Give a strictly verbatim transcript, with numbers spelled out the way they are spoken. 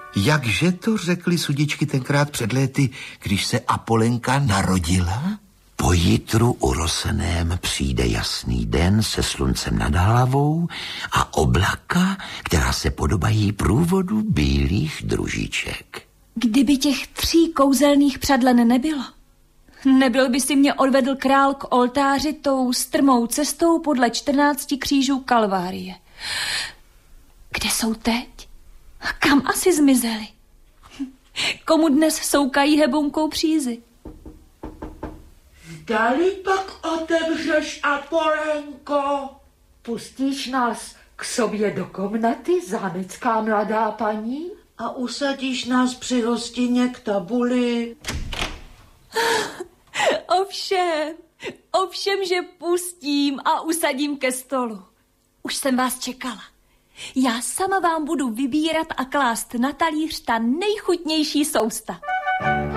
Jakže to řekli sudičky tenkrát před léty, když se Apolenka narodila? Po jitru uroseném přijde jasný den se sluncem nad hlavou a oblaka, která se podobají průvodu bílých družiček. Kdyby těch tří kouzelných přadlen nebylo, nebyl by si mě odvedl král k oltáři tou strmou cestou podle čtrnácti křížů Kalvárie. Kde jsou teď? Kam asi zmizeli? Komu dnes soukají hebunkou přízy? Dali pak otevřeš, Apolenko? Pustíš nás k sobě do komnaty, zámecká mladá paní? A usadíš nás při hostině k tabuli? Ovšem, ovšem, že pustím a usadím ke stolu. Už jsem vás čekala. Já sama vám budu vybírat a klást na talíř ta nejchutnější sousta.